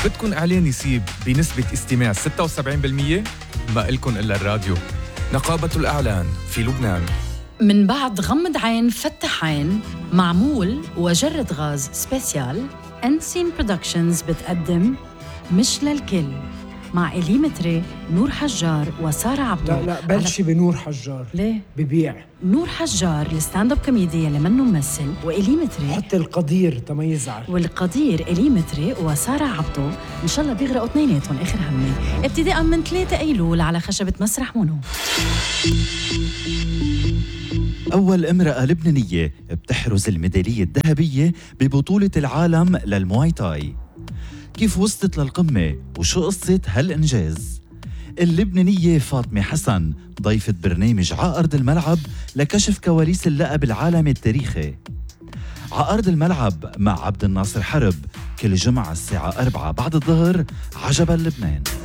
بدكن إعلان يسيب بنسبة استماع 76%؟ ما إلكن إلا الراديو. نقابة الإعلان في لبنان. من بعد غمض عين فتح عين، معمول وجرد غاز سبيسيال، أنسين برودكشنز بتقدم مش للكل مع إليمتري، نور حجار وسارة عبدو. لا بلشي بنور حجار. ليه؟ ببيع نور حجار الستاند اب كوميدي اللي منه ممثل، وإليمتري حتى القدير تما يزعل. والقدير إليمتري وسارة عبدو إن شاء الله بيغرقوا اثنيناتهم آخر همي، ابتداء من 3 أيلول على خشبة مسرح مونو. أول امرأة لبنانية بتحرز الميدالية الذهبية ببطولة العالم للمواي تاي. كيف وصلت للقمة وشو قصة هالإنجاز؟ اللبنانية فاطمة حسن ضيفة برنامج عأرض الملعب لكشف كواليس اللقب العالمي التاريخي. عأرض الملعب مع عبد الناصر حرب كل جمعة الساعة 4 بعد الظهر. عجبا لبنان.